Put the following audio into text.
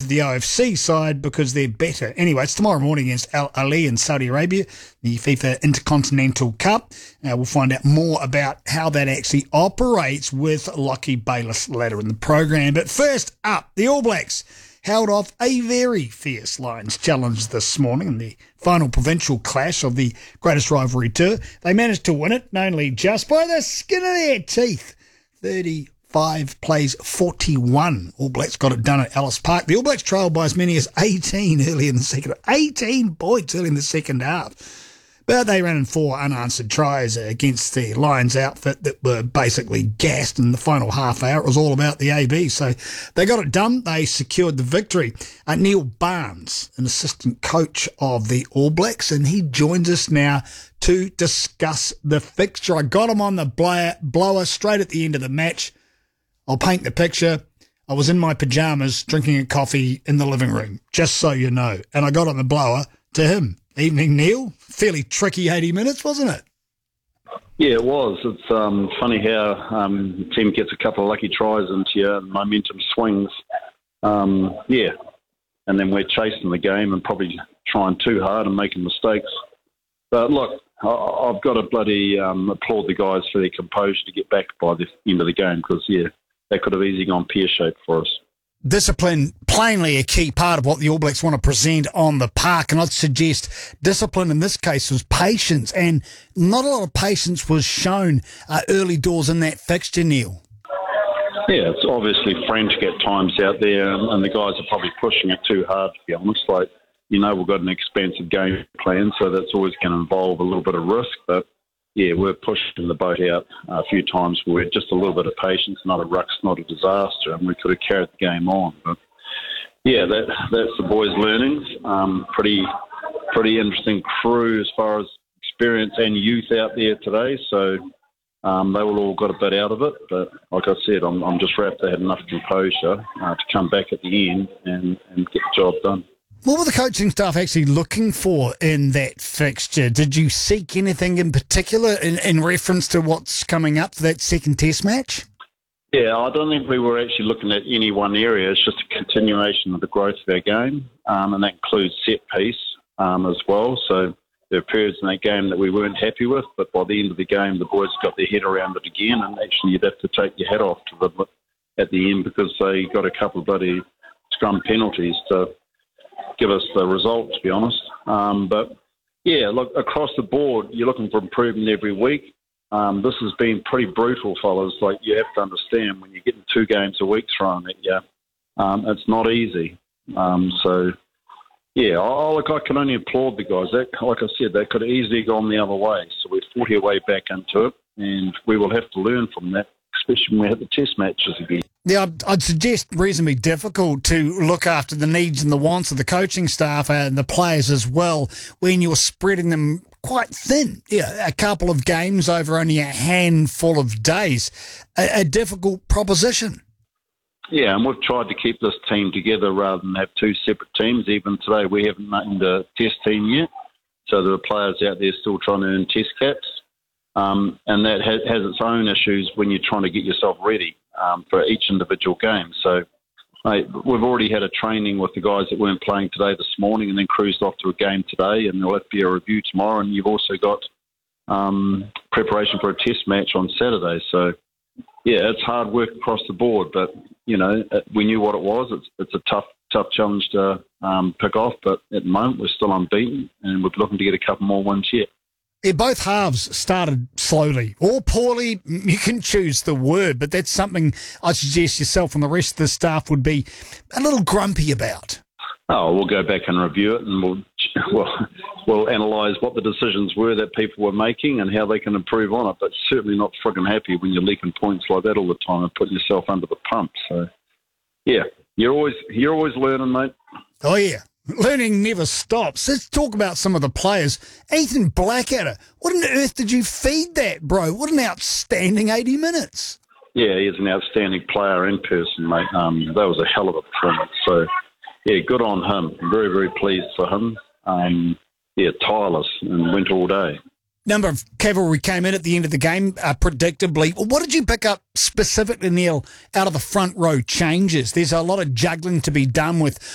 to the OFC side because they're better. Anyway, it's tomorrow morning against Al Ahly in Saudi Arabia, the FIFA Intercontinental Cup. We'll find out more about how that actually operates with Lockie Bayliss later in the program. But first up, the All Blacks held off a very fierce Lions challenge this morning in the final provincial clash of the greatest rivalry tour. They managed to win it, only just by the skin of their teeth. 35 plays 41. All Blacks got it done at Ellis Park. The All Blacks trailed by as many as 18 early in the second. 18 points early in the second half. But they ran in 4 unanswered tries against the Lions outfit that were basically gassed in the final half hour. It was all about the AB. So they got it done. They secured the victory. Neil Barnes, an assistant coach of the All Blacks, and he joins us now to discuss the fixture. I got him on the blower straight at the end of the match. I'll paint the picture. I was in my pajamas drinking a coffee in the living room, just so you know. And I got on the blower to him. Evening, Neil. Fairly tricky 80 minutes, wasn't it? Yeah, it was. It's funny how the team gets a couple of lucky tries into your momentum swings. And then we're chasing the game and probably trying too hard and making mistakes. But look, I've got to bloody applaud the guys for their composure to get back by the end of the game because, that could have easily gone pear-shaped for us. Discipline, plainly a key part of what the All Blacks want to present on the park, and I'd suggest discipline in this case was patience, and not a lot of patience was shown early doors in that fixture, Neil. Yeah, it's obviously frantic at times out there, and the guys are probably pushing it too hard, to be honest. We've got an expensive game plan, so that's always going to involve a little bit of risk, but we're pushing the boat out a few times with just a little bit of patience, not a ruck's, not a disaster, and we could have carried the game on. But that's the boys' learnings. Pretty interesting crew as far as experience and youth out there today. So they will all got a bit out of it. But like I said, I'm just wrapped they had enough composure to come back at the end and get the job done. What were the coaching staff actually looking for in that fixture? Did you seek anything in particular in reference to what's coming up for that second test match? Yeah, I don't think we were actually looking at any one area. It's just a continuation of the growth of our game, and that includes set piece as well. So there are periods in that game that we weren't happy with, but by the end of the game, the boys got their head around it again, and actually you'd have to take your hat off to them at the end because they got a couple of bloody scrum penalties to give us the result, to be honest. Look, across the board, you're looking for improvement every week. This has been pretty brutal, fellas. You have to understand when you're getting 2 games a week thrown at you, it's not easy. I can only applaud the guys. Like I said, they could have easily gone the other way. So we fought our way back into it, and we will have to learn from that, especially when we have the test matches again. Yeah, I'd suggest reasonably difficult to look after the needs and the wants of the coaching staff and the players as well when you're spreading them quite thin. Yeah, a couple of games over only a handful of days. A difficult proposition. Yeah, and we've tried to keep this team together rather than have 2 separate teams. Even today, we haven't named a test team yet. So there are players out there still trying to earn test caps. And that has its own issues when you're trying to get yourself ready for each individual game. So we've already had a training with the guys that weren't playing today this morning and then cruised off to a game today, and there'll have to be a review tomorrow, and you've also got preparation for a test match on Saturday. So, it's hard work across the board, but, we knew what it was. It's a tough challenge to pick off, but at the moment we're still unbeaten, and we're looking to get a couple more wins yet. Yeah, both halves started slowly or poorly. You can choose the word, but that's something I suggest yourself and the rest of the staff would be a little grumpy about. Oh, we'll go back and review it, and we'll analyse what the decisions were that people were making and how they can improve on it. But certainly not frigging happy when you're leaking points like that all the time and putting yourself under the pump. So, you're always learning, mate. Oh yeah. Learning never stops. Let's talk about some of the players. Ethan Blackadder, what on earth did you feed that, bro? What an outstanding 80 minutes. Yeah, he's an outstanding player in person, mate. That was a hell of a performance. So, good on him. I'm very, very pleased for him. Tireless and went all day. Number of cavalry came in at the end of the game, predictably. What did you pick up specifically, Neil, out of the front row changes? There's a lot of juggling to be done with